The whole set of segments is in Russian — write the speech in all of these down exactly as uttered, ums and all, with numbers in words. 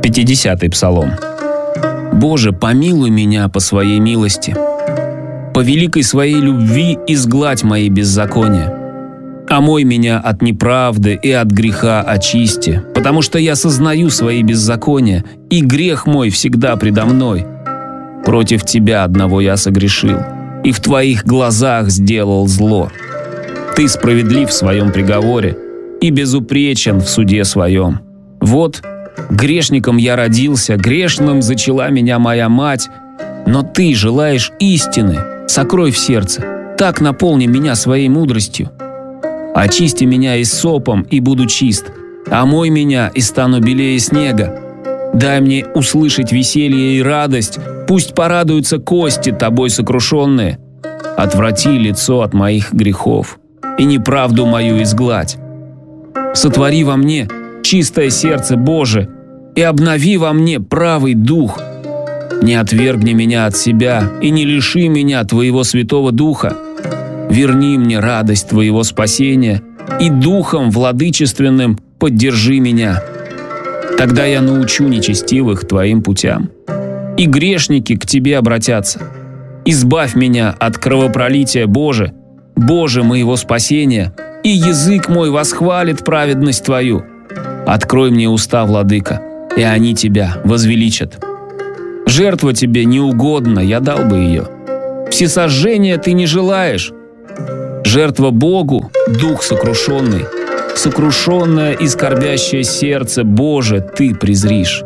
пятидесятый псалом. «Боже, помилуй меня по своей милости, по великой своей любви изгладь мои беззакония. Омой меня от неправды и от греха очисти, потому что я сознаю свои беззакония, и грех мой всегда предо мной. Против Тебя одного я согрешил, и в Твоих глазах сделал зло. Ты справедлив в своем приговоре и безупречен в суде своем. Вот, грешником я родился, грешным зачала меня моя мать, но Ты желаешь истины, сокрой в сердце, так наполни меня своей мудростью. Очисти меня иссопом, и буду чист, омой меня, и стану белее снега. Дай мне услышать веселье и радость, пусть порадуются кости Тобой сокрушенные. Отврати лицо от моих грехов, и неправду мою изгладь. Сотвори во мне чистое сердце, Боже, и обнови во мне правый дух. Не отвергни меня от себя и не лиши меня Твоего Святого Духа. Верни мне радость Твоего спасения, и духом владычественным поддержи меня. Тогда я научу нечестивых Твоим путям, и грешники к Тебе обратятся. Избавь меня от кровопролития, Боже, Боже моего спасения, и язык мой восхвалит праведность Твою. Открой мне уста, Владыка, и они Тебя возвеличат. Жертва Тебе не угодна, я дал бы ее. Всесожжения Ты не желаешь. Жертва Богу – дух сокрушенный. Сокрушенное и скорбящее сердце, Боже, Ты презришь.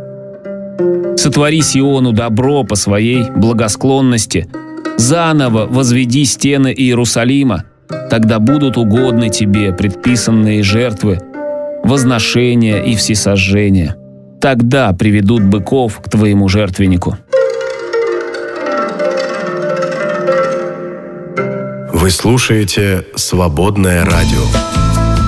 Сотвори Сиону добро по своей благосклонности. Заново возведи стены Иерусалима. Тогда будут угодны Тебе предписанные жертвы, возношения и всесожжения. Тогда приведут быков к Твоему жертвеннику». Вы слушаете «Свободное радио».